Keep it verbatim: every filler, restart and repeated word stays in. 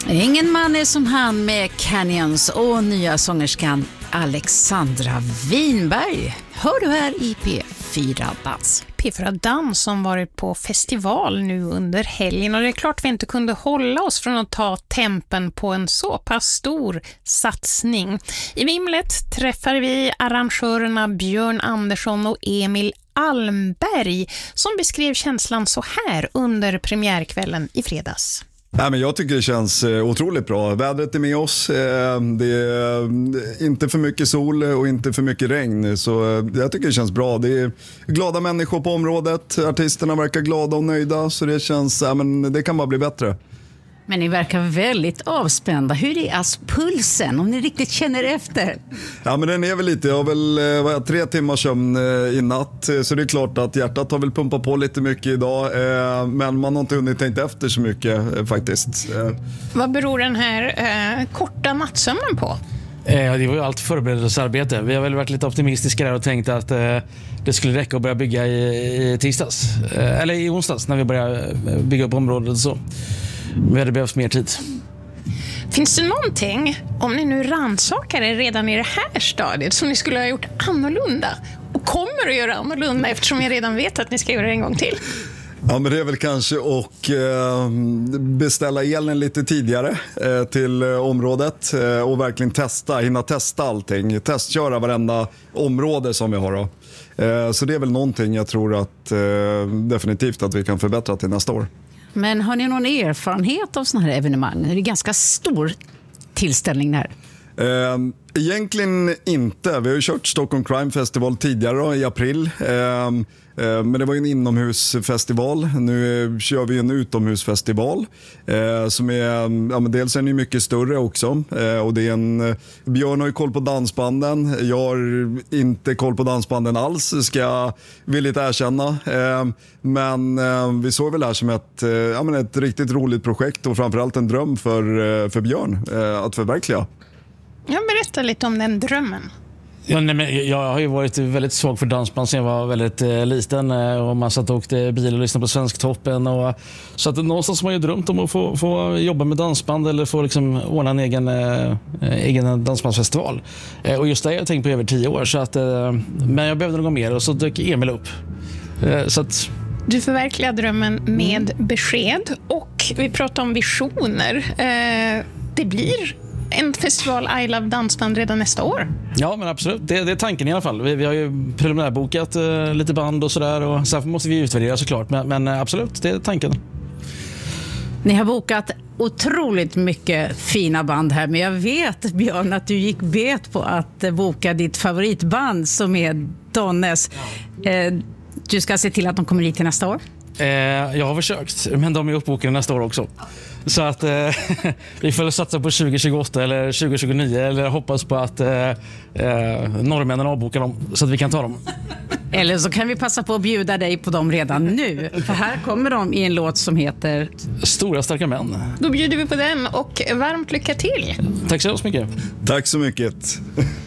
Ingen man är som han med Canyons och nya sångerskan Alexandra Winberg. Hör du här i P fyra Dans. P fyra Dans som varit på festival nu under helgen, och det är klart vi inte kunde hålla oss från att ta tempen på en så pass stor satsning. I Vimlet träffar vi arrangörerna Björn Andersson och Emil Almberg som beskrev känslan så här under premiärkvällen i fredags. Nej, men jag tycker det känns otroligt bra. Vädret är med oss. Det är inte för mycket sol och inte för mycket regn. Så jag tycker det känns bra. Det är glada människor på området. Artisterna verkar glada och nöjda. Så det känns, ja, men det kan bara bli bättre. Men ni verkar väldigt avspända. Hur är alltså pulsen, om ni riktigt känner efter? Ja, men den är väl lite. Jag har väl vad jag, tre timmar sömn i natt. Så det är klart att hjärtat har väl pumpat på lite mycket idag. Men man har inte hunnit tänkt efter så mycket faktiskt. Vad beror den här eh, korta nattsömnen på? Eh, det var ju allt förberedelsearbete. Vi har väl varit lite optimistiska där och tänkt att eh, det skulle räcka att börja bygga i, i tisdags. Eh, eller i onsdags när vi började bygga upp området och så. Vi hade behövt mer tid. Finns det någonting, om ni nu rannsakar er redan i det här stadiet, som ni skulle ha gjort annorlunda och kommer att göra annorlunda eftersom jag redan vet att ni ska göra det en gång till? Ja, men det är väl kanske att eh, beställa elen lite tidigare eh, till eh, området eh, och verkligen testa, hinna testa allting. Testköra varenda område som vi har då. Eh, så det är väl någonting jag tror att eh, definitivt att vi kan förbättra till nästa år. Men har ni någon erfarenhet av sådana här evenemang? Det är ganska stor tillställning här. Eh, egentligen inte. Vi har ju kört Stockholm Crime Festival tidigare då, i april. Eh, eh, men det var ju en inomhusfestival. Nu kör vi en utomhusfestival. Eh, som är, ja, men dels är den ju mycket större också. Eh, och det är en, Björn har ju koll på dansbanden. Jag har inte koll på dansbanden alls, ska jag villigt erkänna. Eh, men eh, vi såg väl det här som ett, eh, ja, men ett riktigt roligt projekt och framförallt en dröm för, eh, för Björn eh, att förverkliga. Jag berättar lite om den drömmen. Ja, nej, men jag har ju varit väldigt svag för dansband sen jag var väldigt eh, liten eh, och man satt och åkte bil och lyssnade på Svensktoppen och, så att någonstans har man ju drömt om att få, få jobba med dansband eller få liksom ordna en egen, eh, egen dansbandsfestival. Eh, och just det har jag tänkt på över tio år, så att, eh, men jag behövde något mer och så dök Emil upp. Eh, så att... Du förverkligar drömmen med besked och vi pratar om visioner. Eh, det blir en festival I Love Dansband redan nästa år. Ja, men absolut. Det, det är tanken i alla fall. Vi, vi har ju preliminärbokat eh, lite band och sådär. Och sen måste vi utvärdera såklart. Men, men absolut, det är tanken. Ni har bokat otroligt mycket fina band här. Men jag vet, Björn, att du gick bet på att boka ditt favoritband som är Donnes. Ja. Eh, du ska se till att de kommer hit till nästa år? Eh, jag har försökt, men de är uppbokade nästa år också. Så att eh, vi får satsa på tjugo tjugoåtta eller tjugo tjugonio eller hoppas på att eh, eh, norrmännen avbokar dem så att vi kan ta dem. Eller så kan vi passa på att bjuda dig på dem redan nu. För här kommer de i en låt som heter Stora starka män. Då bjuder vi på den och varmt lycka till. Tack så mycket. Tack så mycket.